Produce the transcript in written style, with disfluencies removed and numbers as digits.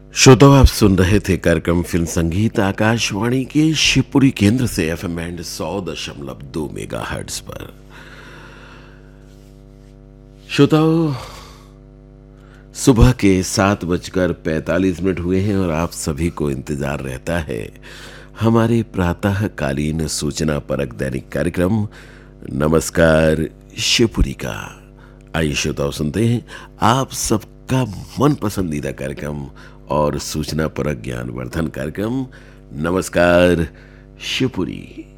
श्रोताओ, आप सुन रहे थे कार्यक्रम फिल्म संगीत आकाशवाणी के शिवपुरी केंद्र से एफएम बैंड 100.2 मेगाहर्ट्ज पर। श्रोताओ, सुबह के 7:45 हुए हैं और आप सभी को इंतजार रहता है हमारे प्रातःकालीन सूचना परक दैनिक कार्यक्रम नमस्कार शिवपुरी का। आइए श्रोताओ, सुनते हैं आप सबका मन पसंदीदा कार्यक्रम और सूचना परक ज्ञानवर्धन कार्यक्रम नमस्कार शिवपुरी।